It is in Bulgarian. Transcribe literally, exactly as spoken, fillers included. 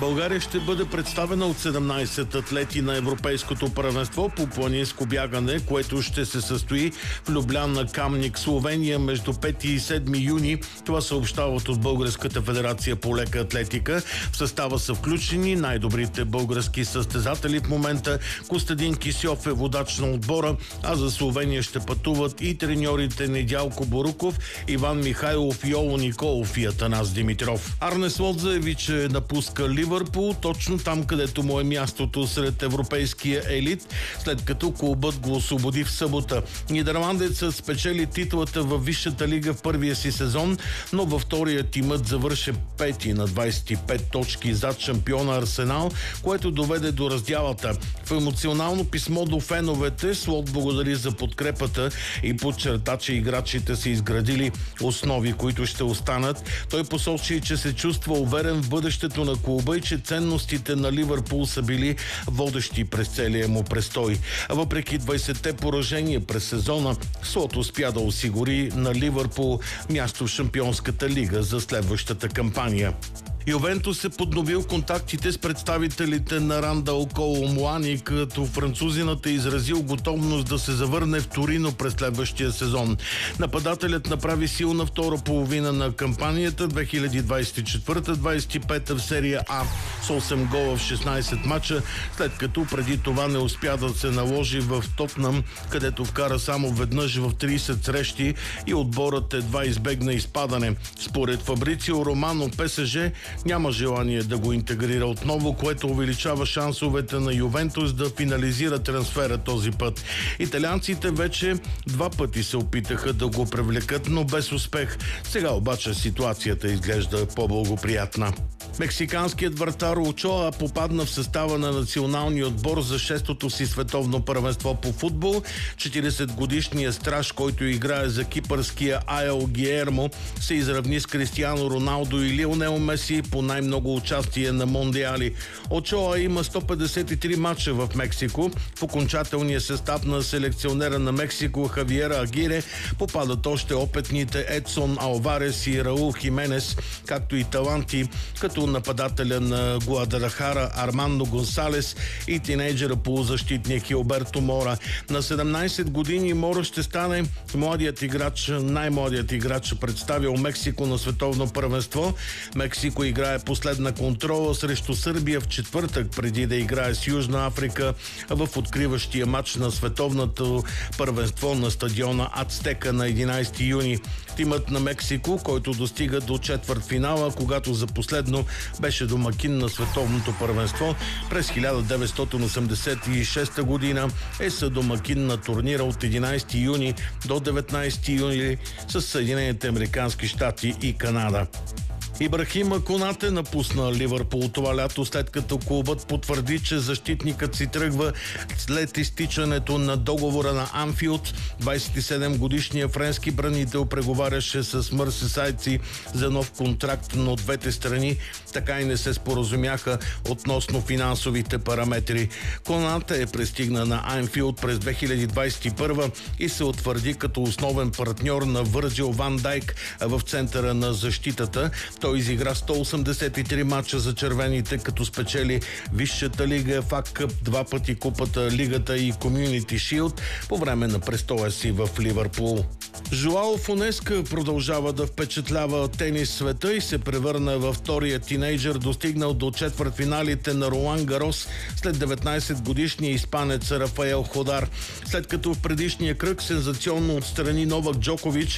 България ще бъде представена от седемнайсет атлети на Европейското първенство по планинско бягане, което ще се състои в Любляна, Камник, Словения между пети и седми юни. Това съобщават от Българската федерация по лека атлетика. В състава са включени най-добрите български състезатели в момента. Костадин Кисьов е водач на отбора, а за Словения ще пътуват и треньорите Недялко Боруков, Иван Михайлов, Йоло Николов и Атанас Димитров. Арне Слот заяви, че напуска Ливърпул, точно там, където му е мястото сред европейския елит, след като клубът го освободи в събота. Нидерландецът спечели титлата във Висшата лига в първия си сезон, но във втория тимът завърши пети на двайсет и пет точки зад шампиона Арсенал, което доведе до раздялата. В емоционално писмо до феновете Слот благодари за подкрепата и подчерта, че играчите са изградили основи, които ще останат. Той посочи, че се чувства уверен в бъдещето на клуба и че ценностите на Ливърпул са били водещи през целия му престой. Въпреки двайсетте поражения през сезона, Слот успя да осигури на Ливърпул място в Шампионската лига за следващата кампания. Ювентус е подновил контактите с представителите на Рандал Коло Муани, като французинът е изразил готовност да се завърне в Торино през следващия сезон. Нападателят направи силна втора половина на кампанията две хиляди двайсет и четвърта двайсет и пета в серия А с осем гола в шестнайсет мача, след като преди това не успя да се наложи в Тотнъм, където вкара само веднъж в трийсет срещи и отборът едва избегна изпадане. Според Фабрицио Романо, ПСЖ няма желание да го интегрира отново, което увеличава шансовете на Ювентус да финализира трансфера този път. Италианците вече два пъти се опитаха да го привлекат, но без успех. Сега обаче ситуацията изглежда по-благоприятна. Мексиканският вратар Очоа попадна в състава на националния отбор за шестото си световно първенство по футбол. четирийсетгодишният страж, който играе за кипърския Аел Гиермо, се изравни с Кристиано Роналдо и Лионел Меси по най-много участие на мондиали. Очоа има сто петдесет и три мача в Мексико. В окончателния състав на селекционера на Мексико Хавиера Агире попадат още опитните Едсон Алварес и Раул Хименес, както и таланти като нападателя на Гуадалахара Армандо Гонсалес и тинейджера полузащитния Хилберто Мора. На седемнайсет години Мора ще стане младият играч, най-младият играч, представил Мексико на световно първенство. Мексико играе последна контрола срещу Сърбия в четвъртък, преди да играе с Южна Африка в откриващия матч на световното първенство на стадиона Ацтека на единайсети юни. Тимът на Мексико, който достига до четвъртфинала, когато за последно беше домакин на световното първенство през хиляда деветстотин осемдесет и шеста година, е съдомакин на турнира от единайсети юни до деветнайсети юли с Съединените американски щати и Канада. Ибрахима Конате напусна Ливърпул това лято, след като клубът потвърди, че защитникът си тръгва след изтичането на договора на Анфилд. двайсет и седем годишният френски бранител преговаряше с мърсисайдци за нов контракт, но двете страни така и не се споразумяха относно финансовите параметри. Конате е пристигна на Анфилд през две хиляди двайсет и първа и се утвърди като основен партньор на Върджил Ван Дайк в центъра на защитата. Той изигра сто осемдесет и три мача за червените, като спечели Висшата лига, еф ей Къп, два пъти Купата, Лигата и Комюнити Шилд по време на престоя си в Ливърпул. Жоао Фонеска продължава да впечатлява тенис света и се превърна във втория тинейджър, достигнал до четвъртфиналите на Ролан Гарос след деветнайсет годишния испанец Рафаел Ходар. След като в предишния кръг сензационно отстрани Новак Джокович,